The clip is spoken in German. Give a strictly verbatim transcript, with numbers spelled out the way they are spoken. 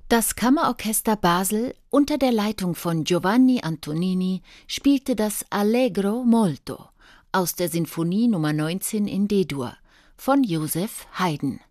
Das Kammerorchester Basel unter der Leitung von Giovanni Antonini spielte das Allegro molto aus der Sinfonie Nummer neunzehn in D-Dur von Joseph Haydn.